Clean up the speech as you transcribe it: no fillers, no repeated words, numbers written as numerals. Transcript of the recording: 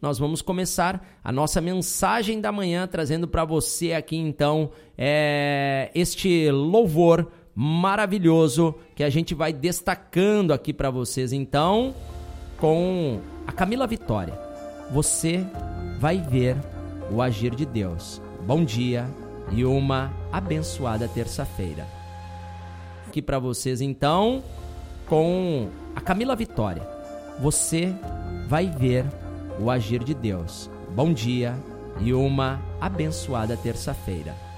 nós vamos começar a nossa mensagem da manhã, trazendo para você aqui, então, este louvor maravilhoso que a gente vai destacando aqui para vocês, então, com a Camila Vitória. Você vai ver o agir de Deus. Bom dia e uma abençoada terça-feira. Aqui para vocês, então, com a Camila Vitória. Você vai ver o agir de Deus. Bom dia e uma abençoada terça-feira.